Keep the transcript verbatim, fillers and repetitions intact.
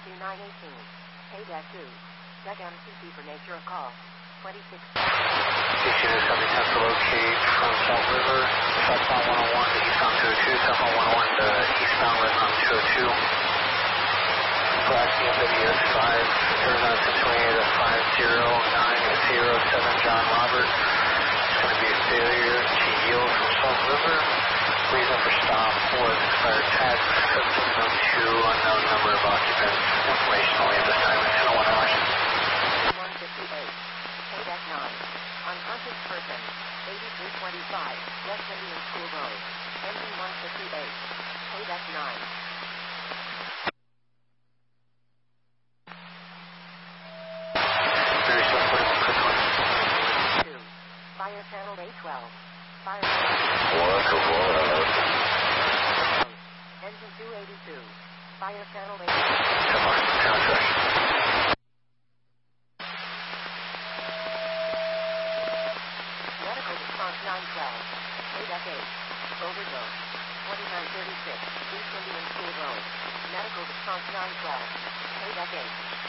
two nine one eight. K two. Deck M C C for nature of call. twenty-six. Station is seven ten to locate from South River, southbound one oh one to eastbound two oh two, southbound one oh one to eastbound westbound two oh two. Black B M W X five, Arizona six twenty-eight at five zero nine zero seven John Robert. It's going to be a failure to yield from South River. Reason for stop was expired tag seventeen oh two, unknown number of occupants. Information only at this time at ten oh one hours. one fifty-eight. K nine. Unconscious person. eighty-three twenty-five. West Indian School Road. Engine one fifty-eight. K nine. two. Fire channel A twelve. Fire channel. Engine two eighty-two. Fire channel A twelve. Come on, contract. Medical response nine twelve. eight eight. Overdose. twenty-nine thirty-six. East Indian School Road. Medical response nine twelve. eight eight.